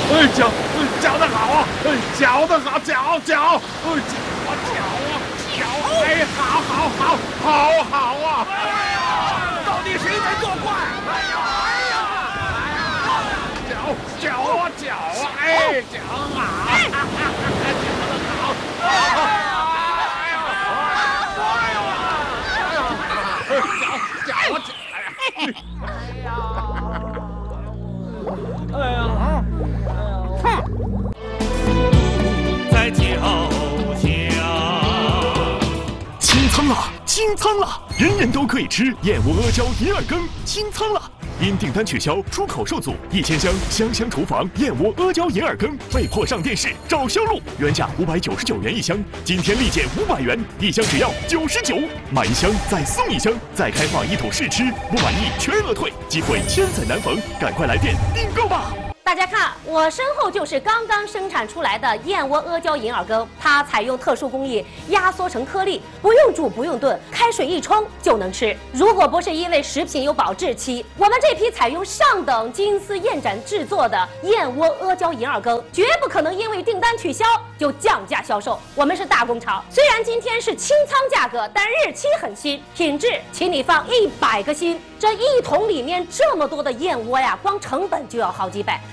嚼得好啊，嚼得好，嚼，哎，好啊！ 到底谁在作怪？ 嚼啊，哎，嚼啊！ 在脚下。 清仓了！人人都可以吃燕窝阿胶银耳羹，清仓了！因订单取消，出口受阻，1000箱香香厨房燕窝阿胶银耳羹被迫上电视找销路，原价599元一箱，今天立减500元，一箱只要99，买一箱再送一箱，再开放一桶试吃，不满意全额退，机会千载难逢，赶快来电订购吧！ 大家看，我身后就是刚刚生产出来的燕窝阿胶银耳羹，它采用特殊工艺压缩成颗粒，不用煮不用炖，开水一冲就能吃。如果不是因为食品有保质期，我们这批采用上等金丝燕盏制作的燕窝阿胶银耳羹，绝不可能因为订单取消就降价销售。我们是大工厂，虽然今天是清仓价格，但日期很新，品质请你放100个心。这一桶里面这么多的燕窝呀，光成本就要好几百。